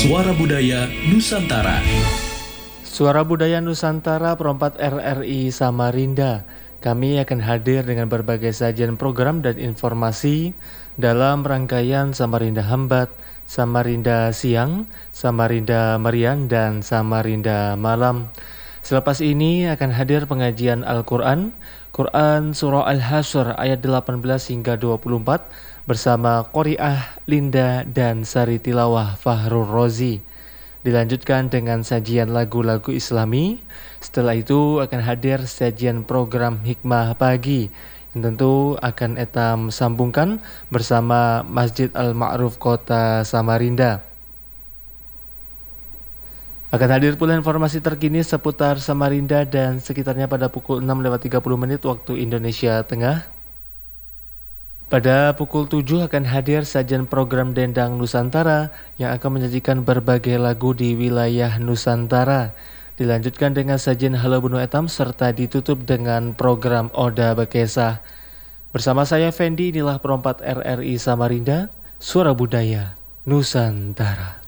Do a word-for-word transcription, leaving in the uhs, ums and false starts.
Suara Budaya Nusantara. Suara Budaya Nusantara Perempat R R I Samarinda. Kami akan hadir dengan berbagai sajian program dan informasi dalam rangkaian Samarinda Hambat, Samarinda Siang, Samarinda Merian, dan Samarinda Malam. Selepas ini akan hadir pengajian Al-Quran, Quran Surah Al-Hasyr ayat delapan belas hingga dua puluh empat bersama Qori'ah Linda dan Sari Tilawah Fahrul Rozi. Dilanjutkan dengan sajian lagu-lagu Islami. Setelah itu akan hadir sajian program Hikmah Pagi yang tentu akan etam sambungkan bersama Masjid Al-Ma'ruf Kota Samarinda. Akan hadir pula informasi terkini seputar Samarinda dan sekitarnya pada pukul enam lewat tiga puluh menit waktu Indonesia Tengah. Pada pukul tujuh akan hadir sajian program Dendang Nusantara yang akan menyajikan berbagai lagu di wilayah Nusantara. Dilanjutkan dengan sajian Halo Bunu Etam serta ditutup dengan program Oda Bekesah. Bersama saya Fendi, inilah Perempat R R I Samarinda, Suara Budaya Nusantara.